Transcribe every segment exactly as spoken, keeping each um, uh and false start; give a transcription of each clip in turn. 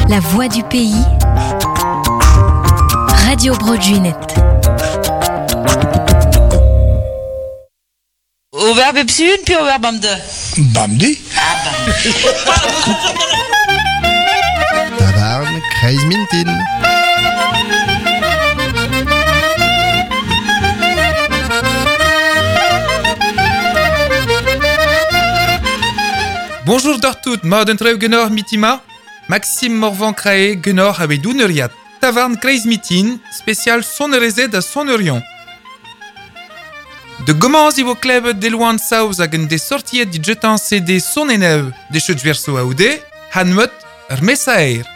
La voix du pays. Radio Broadjunet. Au verbe epsilon puis au verbe amde. Bamdi. Ah bamdi. Tavarn, Kreis Mintin. Bonjour d'Artout, Maden Treu Genor Mitima, Maxime Morvan Crae Genor avec Douneriat, Tavarn Kreis Mitin, spécial Sonerezed à Sonerion. De Gomans Ivo Kleb d'Eloan Saus hagen des sorties di jetan C D Sonenev de chutes verso Aoude, Hanmut Ermesaer.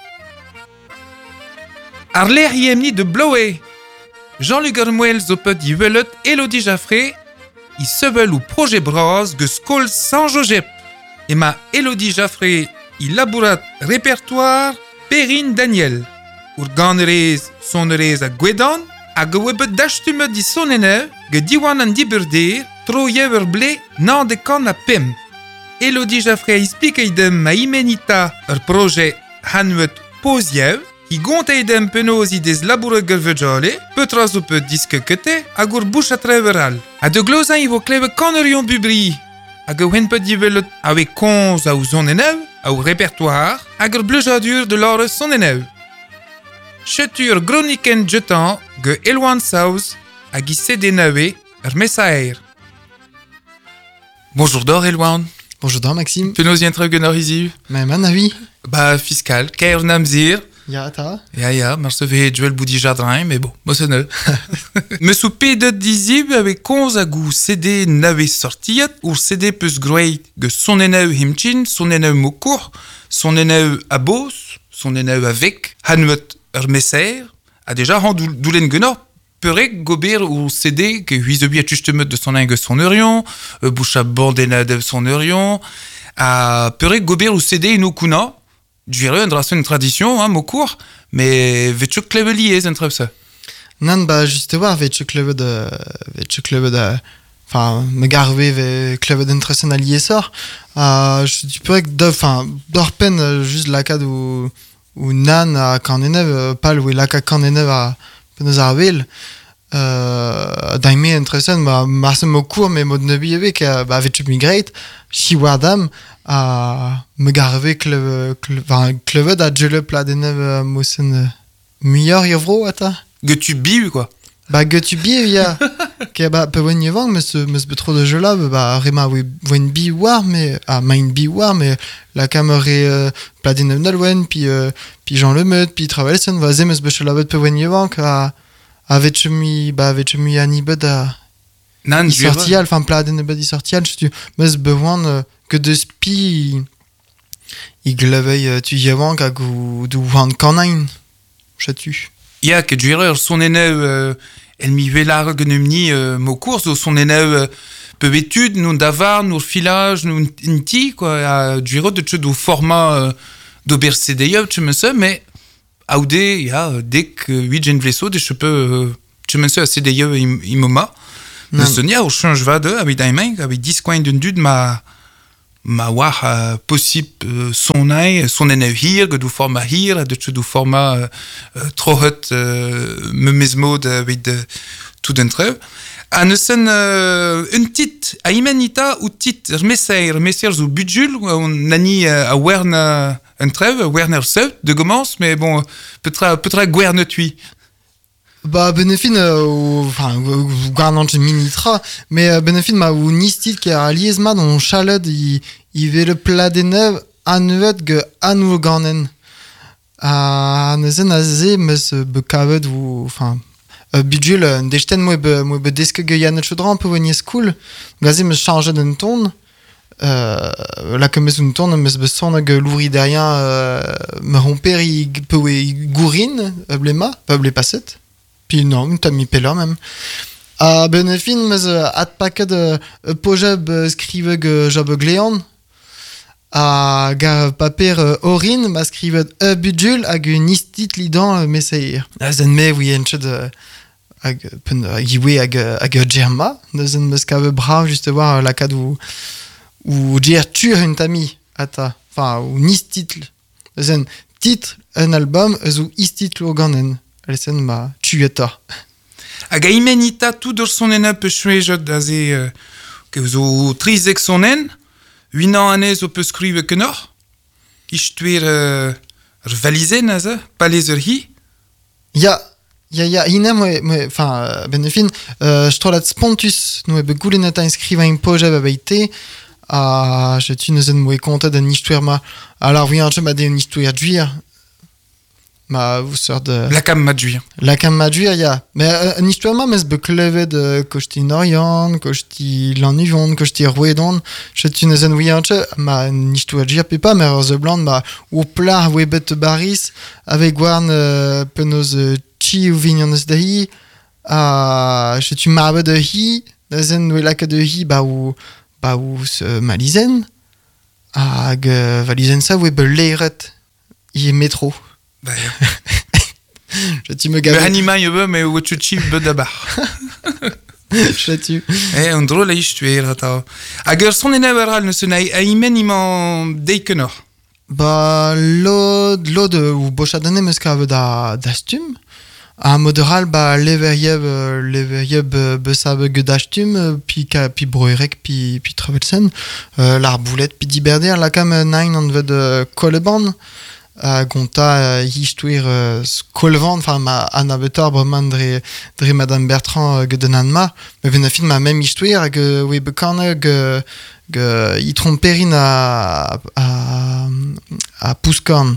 Arler Yemni de Bloé, Jean-Luc Hermuel Zopet di Velut, Elodie Jaffré, I Sevel ou Projet Bros, Ge Skol Saint-Josep. Et ma Elodie Jaffré, il labourat répertoire Perrine Daniel. Ur ganerez sonerez a Gwedan, a gewebet d'achtume di sonene, ge diwan an diberdir, tro yever ble, nan de kan a pem. Elodie Jaffré ispik eidem ma imenita ur projet hanwet poziev, hi gont eidem penoz idez laboure gervejale, petra zo peut diske kete, a gur bouche a treveral. A de glozan ivo klebe kanerion bubri, hag eo henpet divelet avec konz a ou zonenev, a ou répertoire, hag ur blejadur de l'ore sonenev. Chetur groniken jetan ge Eloan Saus hag i sede nave ur mesaer. Bonjour d'or Eloan. Bonjour d'or Maxime. Penoz yen treu genor iziv. Mais man avi. Bah fiscal, kaer namzir. Ya ta. Ya ya, mar se ve Joel Boudi Jardin, mais bon, moi c'est ne. Me sou pedet dizib avec konz hag ou sede nave sortiat, ou sede peus groeit ge sonenev himchin, sonenev mokour, sonenev a bos, sonenev avec, hanwet ur mesaer, a deja ran doulen genor, perek gober ou sede ke huizebi a tustemet de son enge sonerion, e boucha bandena dev sonerion, a perek gober ou sede ino kuna, dvire un drason une tradition, hein, mokour, mais vetchuk kleveliez un trep ça. Nan ba juste war vetchuk kleve de vetchuk kleve de enfin me garve ve kleve d'interessen allié sort. Euh je tu pourrais que de enfin d'orpen juste la cad ou ou nan a kanenev pal ou la cad kanenev a penos arvel. Euh daime interessen ba marse mokour mais mod nebi avec ba vetchuk migrate si wardam a me garve kleve enfin kleve da jele pladenev mosen meilleur yevro ata. Que tu bives quoi. Bah que tu bives ya. Que bah peu wen yevang mais ce mais trop de jeu là bah rema oui wen bi war mais ah main bi war mais la caméra euh, pladenev nalwen puis euh, puis Jean Lemeut puis Travelsen va zemes be chelabet peu wen yevang a avec chemi bah avec chemi anibed a nan sortial enfin pladenev di sortial je tu mes bewan que de spi i glevei tu yevang a gou du wan kanain chatu. Ya que durer son enev euh, el mi velar gnemni euh, mo cours au son enev euh, peu étude nous davar nous filage nous nti quoi a durer de du format euh, d'obercedeye tu me sais mais aude ya dès que huit gen vleso de je peux tu me sais cedeye imoma le sonia au change va de avec daimeng avec dix coins d'une dude ma ma war uh, possible uh, son eye son énergie que du format hier de du format uh, uh, trop hot uh, me mesmo avec de tout d'un trait à ne sen uh, une petite à imanita ou petite remeser remeser au budget on ani uh, à Werner un trait Werner seul de commence mais bon peut-être peut-être Werner tui. Bah benefin euh, enfin gardant de minitra mais euh, benefin ma ou nistit qui a liesma dans chalad il il veut le plat des neuf anuet ge anu ganen a nezen azé mes bekavet ou enfin budget dechten moi be moi be deske ge yanet chodran peu venir school gazé me changer d'un ton euh la que mes un ton mes beson ge louri derrière me romper il peut gourine blema pas blé passet. Puis non, t'as mis pela même. A benefin, mais at paket de pojeb skrive ge job gleon. A gar paper orin, ma skrive e budjul hag un istit lidan meseir. A zen me oui en ched hag pen giwe hag hag germa. Zen me skave brav juste voir la cad ou ou ger tur un tami ata. Enfin, ou nistit. Zen titre un album zo istit lo ganen. Alesen ma tueta. Hag a imenita tout ur sonen peu chouejot da ze euh, que zo trizek sonen, unan ane zo peu skrive kenor, istuer euh, ur valizen a ze, palez ur hi. Ja, ja, ja, ina moe, moe, enfin, benefin, euh, strolat spontus, nous ebe goulenet a inscriva in poja babaite, a, je tu ne zen moe konta d'an istuer ma, alors oui, un chem a de un istuer duir, ma, vous sort de... La kam ma djuir. La kam ma duir, ya. Mais euh, un istuer ma, mes be klevet de kochti norian, kochti lanivon, kochti rouedon, je tu ne zen oui, un chem, ma, un istuer duir pepa, mais roze blanc, ma, ou plar, webet baris, avec guarn, euh, penos, euh, chi ou vignon eus da hi, a je tu marbe de hi, da zen oe laka de hi, ba ou, ba ou se malizen, hag euh, valizen sa oe be leiret, i e metro. Ba ya. Je tu me Be gabe, anima yo be, me o tchutchi be da bar. je tu. Eh, un drôle a istuer ata. Hag ur sonen a veral ne se na a imen iman deikenor. Ba lo, lo de ou bochadane meus ka da, da stum, a moderal ba leverieb euh, leverieb euh, besab gedastum euh, pi ka pi broerek pi pi travelsen euh, l'arboulette pi diberder la kam euh, nine an ved euh, koleban a gonta euh, histuir euh, kolvan enfin ma anabetor breman dre dre madame Bertrand euh, gedenanma me venafin ma même histuir hag euh, we bekane ge ge i tromperin a a a Pouscorn.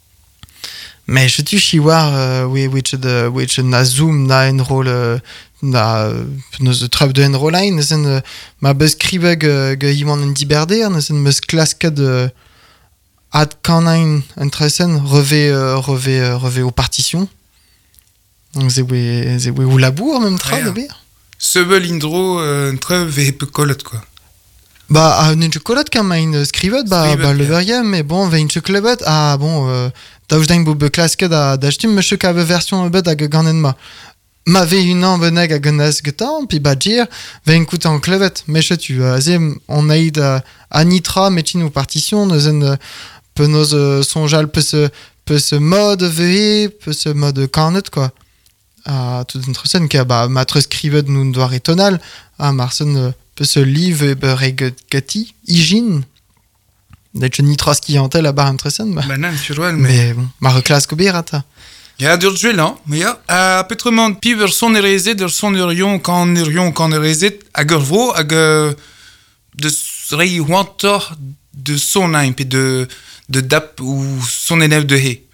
Mais je tu chiwar euh, oui oui de oui na zoom na en rôle euh, na nos trap de en rôle line zen euh, ma beskrive ge ge iman en diberder zen mes claske de ad canine entresen reve euh, reve euh, reve aux partitions. Donc c'est oui c'est oui ou labour même tra de bien. Sebel indro euh, treuve e peu kolot quoi. Bah, a une chocolat quand même scrivet, bah, Scrivet, bah, le ja. verrier, mais bon, vein chocolat, ah, bon, euh, da ouj dain bo be klaske da, da stum, monsieur kave version bet hag ganen ma. Ma ve une an beneg hag an az getan, pi ba dir, vein kout an klevet, mais tu, euh, azem, on a id euh, anitra, metin ou partition, neuzen, euh, peu nos euh, sonjal, peu se, peu se mode ve, peu se mode carnet, quoi. Ah, tout notre scène qui a, bah, matre scrivet nous doit tonal, ah, marsen, euh, peu se livre reg gati hygiene d'être nitroski en tel à bar entresen bah. Bah nan, sur mais... Mais bon ma reclasse kobirata Ja, dur juelan, mais ja. A petrement piver son erezet, ur son urion, kan urion, kan erezet, hag ur vo, hag euh, de rei wantor de son aim, pe de, de dap ou son élève de he.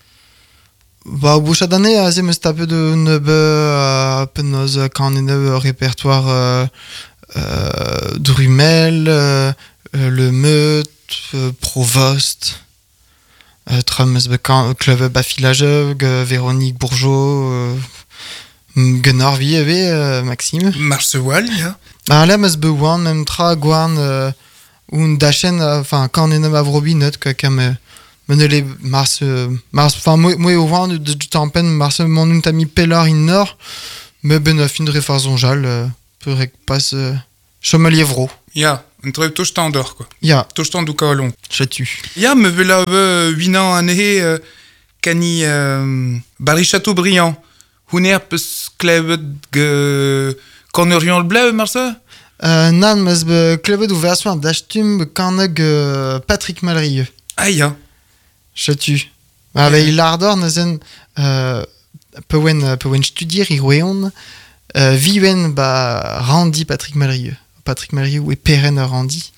bah au boucha d'année azem eus tape de nebe euh, penoz kan nebe répertoire euh, euh, Drumel euh, euh, le Meut euh, Provost euh, Trum eus bekan kleve bafilage ge Véronique Bourgeot euh, Gunnar vie eve euh, Maxime Marcewal, ja. bah là meus be ouan même tra gouarn euh, un dachen enfin kan enem avrobi neut ka kam euh, mener les mars mars enfin moi moi au vent de du temps peine mars mon un tami pellar in nord me ben fin de réfarzonjal euh, peut rek passe euh, chomelievro Ja, un treuve to standor, quoi. ya To stand du kaolon. chatu Ja, me vela ve huinan an he euh, kani euh, Barry Chateaubriand. Houner peus klevet ge cornerion le bleu, Marcel? euh, nan meus be klevet ou version d'achtum be kaneg euh, Patrick Malrieux Ah, ja. chatu avec ouais. L'ardor nazen euh, pewen pewen studier i weon euh, viven ba Randy Patrick Malrieux Patrick Malrieux ou peren Randy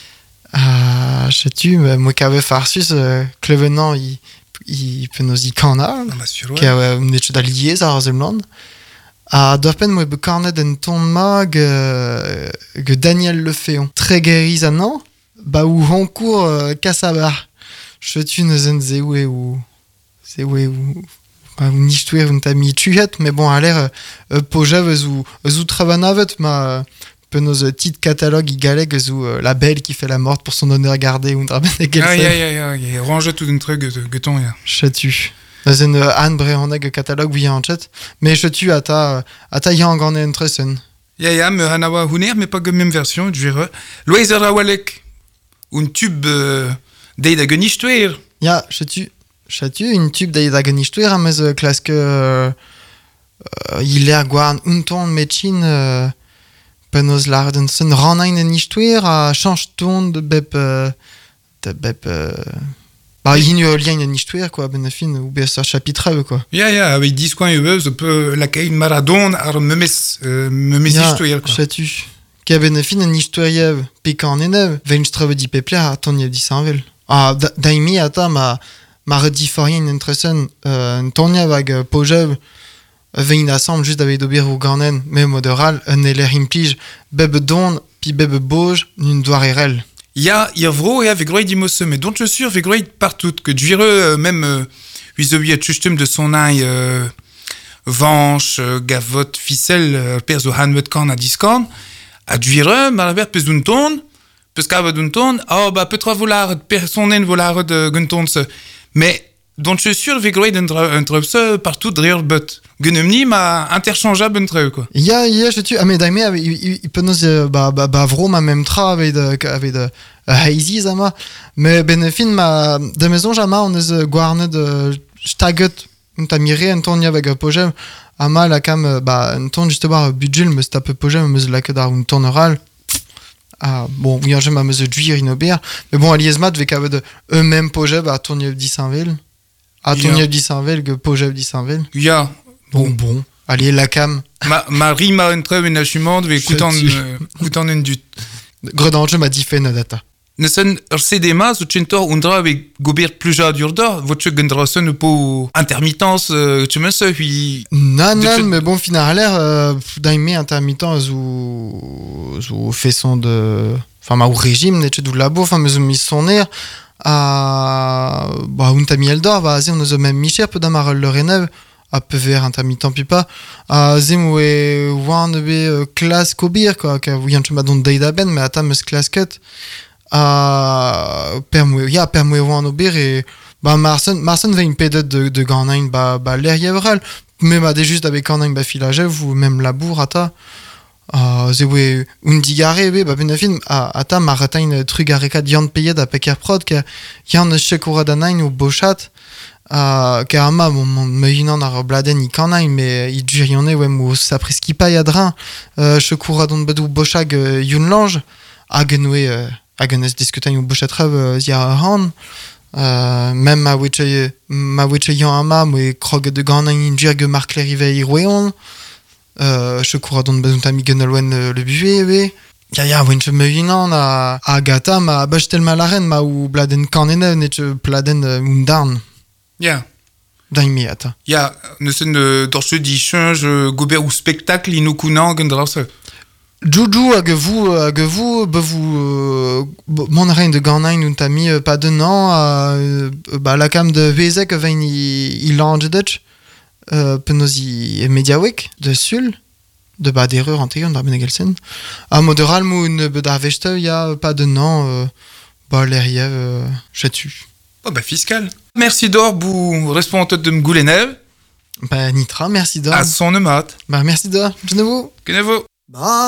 ah chatu moi kave farsus euh, klevenant i i penozi kanal Non, bah, sur qui a une étude à lier ça Rosemland a dorpen moi be carnet den ton mag euh, que Daniel Leféon très guéri anan ba ou honcourt euh, Kassabar je tu ne zen zewe ou zewe ou ou nichtouer un tami tuet mais bon a l'air euh, pojav ou ou travanavet ma penos tit catalogue i galeg ou euh, la belle qui fait la morte pour son honneur gardé ou draben de Ah, gelsen ja, ja, ja, ja. Range tout un truc geton, ja. chatu zen euh, Anne Brehaneg catalogue oui en chat mais chatu ata ata yang en entresen Ja, ja, me hanawa houner, mais pas que même version, je dirais. Loiser a walek. Un tube euh, dei da genichtouer. ya chatu Chatu, une tube da da ganishtuer am eus klaske euh, euh, il er gwarn un ton metchin euh, penaos larden sen ranain en ishtuer a change ton de bep euh, de bep euh, bah il y a lien en ishtuer quoi ben fin ou bien ça chapitre quoi. Ya, ya, avec dix coins eux, je peux la caille Maradon ar memes euh, memes Ja, histoires quoi. chatu. Ke ben fin en ishtuer pikan enev, vein streve di pepler a ton yev di sanvel. Ah da- daimi ata ma ma rediforien entresen euh, un ton yev hag pojev vein assemble juste avec d'obir ou ganen, mais modoral, un eler implige, bebe don, pi bebe boj, nun doar erel. Ya, ya vro et avec groid dimose, mais dont je suis avec groid partout que duire euh, même euh, huizobi et chustum de son aïe euh, vanche, euh, gavotte, ficelle, euh, pers o hanvet kan a diskan, a duire, malaber pez d'un ton, pez kava d'un ton, oh bah peut-être volar personnen volar de gunton se, mais dont je suis avec groid entre ce partout derrière but. Gunemni m'a interchangeable entre quoi. Ya, ya, chatu, ah mais daimi, il, il, il penaos euh, ba, ba, ba vro ma même tra avec de, avec de euh, hazy zama, mais ben fin ma, de maison jama on eus gwarne de staget, un tamire un ton yev hag pojev, ama la cam, euh, bah, un ton juste bar budgul, me stape pojev, me la que dar un ton oral. Ah, bon, oui, je m'a me duir inober, mais bon, aliesmat, vek ave de eux-mêmes pojev à ton yev di Saint-Vil, à ton Ya. yev di Saint-Vil, que pojev di Saint-Vil. Ya, Bon, bon, allez, la cam, ma, ma rime a entre une achumande, ve koutan, Chatu. euh, koutan un dut. gredange m'a dit fait data. Nesen ur cedema zo tchentor undra avec gobert pluja d'urdor, votre gendrason ou po intermittence, euh, tu me sais, puis... Non, De non, fait- mais bon, finalement, euh, daimé intermittent, zou, zou fait son de, enfin, ma ou régime, n'est-ce du labo, enfin, mais zou mis son air, à, bah, un tami eldor, va, zé, on a même micher, peu d'amarol le renève, à peu vers intermittent, puis pas, à zé, moué, ouan, be, classe kobir, quoi, que, oui, un chuma don deida ben, mais attends, meus classe cut, à, permoué, ya, permoué, ouan, obir, et, bah, Marson, Marson veut une pédette de, de Garnain, bah, bah, l'air yevral, mais bah, des juste avec Garnain, bah, filagev, ou même la bourre, ata, euh, ze we, un digare, be, bah, ben, fin, à, ata, ma retain, truc areka, dian payet, à peker prod, que, yan, chekoura danain, ou bochat, euh, que, ama, mon, mon, meuinan, ar bladen, i Garnain, mais, i djurionne, ouais, mou, sa preskipa, yadrin, euh, chekoura don bedou bochag, euh, yun lange, agen, we, euh, agen, es diskutain, ou bochatrev, euh, zia han, Euh, même ma witche ma witche yon ama mais krog de gana in jerg mark lerive iroeon euh je cours dans besoin tami genelwen le buvet we ya ya when je me vinan a agata ma bachtel malaren ma ou bladen kanene ne je bladen un darn Ya, daimi ata ya, nesen de dorche di change gobert ou spectacle inoukunan gendrase. Juju hag vous hag vous be vous euh, mon rein de Garnain un tami euh, pas de nom euh, bah la cam de Vezek vein i i lange dutch euh, penosi mediawik de sul de bas d'erreur anterior dans Benegelsen a moderal moon bedaveste ya pas de nom euh, bah l'eriev euh, chatu Oh bah fiscal. Merci d'or, bou responsable de m'goulenev, bah nitra merci d'or à son mat. bah merci d'or je ne vous Kenevo. bah